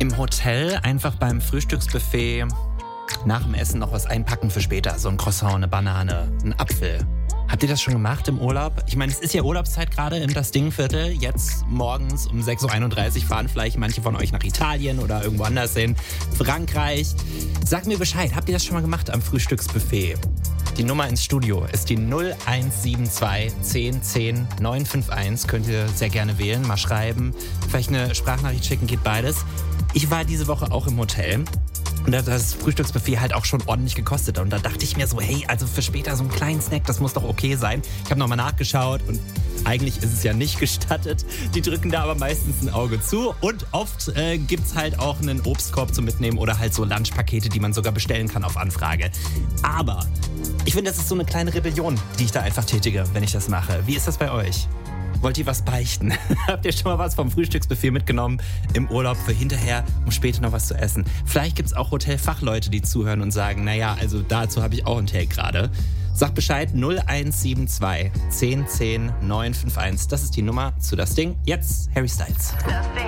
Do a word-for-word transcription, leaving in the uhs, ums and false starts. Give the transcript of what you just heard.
Im Hotel einfach beim Frühstücksbuffet nach dem Essen noch was einpacken für später. So ein Croissant, eine Banane, ein Apfel. Habt ihr das schon gemacht im Urlaub? Ich meine, es ist ja Urlaubszeit gerade im Das Ding-Viertel. Jetzt morgens um sechs Uhr einunddreißig fahren vielleicht manche von euch nach Italien oder irgendwo anders hin. Frankreich. Sagt mir Bescheid, habt ihr das schon mal gemacht am Frühstücksbuffet? Die Nummer ins Studio ist die null eins sieben zwei zehn zehn neun fünf eins. Könnt ihr sehr gerne wählen, mal schreiben. Vielleicht eine Sprachnachricht schicken, geht beides. Ich war diese Woche auch im Hotel. Und da hat das Frühstücksbuffet halt auch schon ordentlich gekostet. Und da dachte ich mir so, hey, also für später so einen kleinen Snack, das muss doch okay sein. Ich habe nochmal nachgeschaut und eigentlich ist es ja nicht gestattet. Die drücken da aber meistens ein Auge zu. Und oft äh, gibt's halt auch einen Obstkorb zum Mitnehmen oder halt so Lunchpakete, die man sogar bestellen kann auf Anfrage. Aber ich finde, das ist so eine kleine Rebellion, die ich da einfach tätige, wenn ich das mache. Wie ist das bei euch? Wollt ihr was beichten? Habt ihr schon mal was vom Frühstücksbuffet mitgenommen im Urlaub für hinterher, um später noch was zu essen? Vielleicht gibt es auch Hotelfachleute, die zuhören und sagen, naja, also dazu habe ich auch einen Take gerade. Sagt Bescheid, null eins sieben zwei zehn zehn neun fünf eins. Das ist die Nummer zu Das Ding. Jetzt Harry Styles.